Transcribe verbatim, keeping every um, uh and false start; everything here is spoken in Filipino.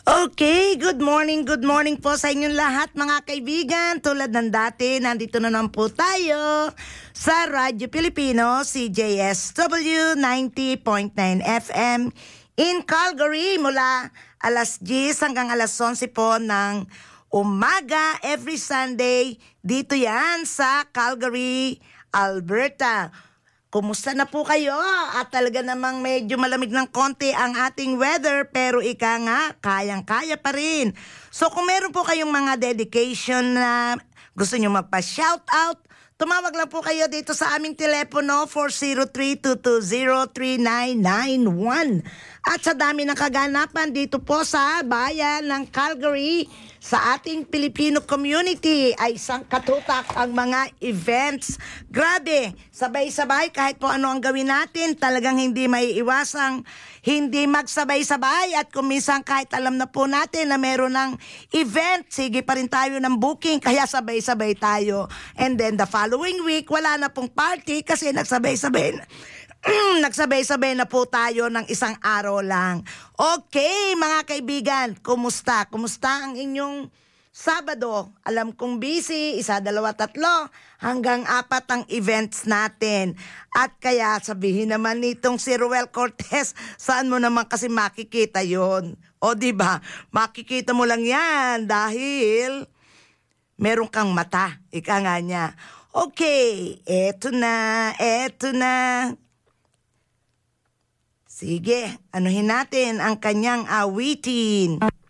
Okay, good morning, good morning po sa inyong lahat mga kaibigan. Tulad ng dati, nandito na naman po tayo sa Radyo Pilipino, C J S W ninety point nine F M in Calgary mula alas diyes hanggang alas onse po ng umaga every Sunday. Dito yan sa Calgary, Alberta. Kumusta na po kayo? At talaga namang medyo malamig ng konti ang ating weather pero ika nga, kayang-kaya pa rin. So kung meron po kayong mga dedication na gusto nyo magpa-shoutout, tumawag lang po kayo dito sa aming telepono four zero three, two two zero, three nine nine one. At sa dami ng kaganapan dito po sa bayan ng Calgary, sa ating Filipino community ay isang katutak ang mga events. Grabe, sabay-sabay kahit po ano ang gawin natin, talagang hindi maiiwasang hindi magsabay-sabay at kung minsan kahit alam na po natin na meron ng event, sige pa rin tayo ng booking kaya sabay-sabay tayo. And then the following week, wala na pong party kasi nagsabay-sabay na. Nagsabay-sabay na po tayo ng isang araw lang. Okay, mga kaibigan, kumusta? Kumusta ang inyong Sabado? Alam kong busy, isa, dalawa, tatlo, hanggang apat ang events natin. At kaya sabihin naman nitong si Ruel Cortez, saan mo naman kasi makikita yon? O diba, makikita mo lang yan dahil meron kang mata, ika nga niya. Okay, eto na, eto na. Sige, anuhin natin ang kanyang awitin.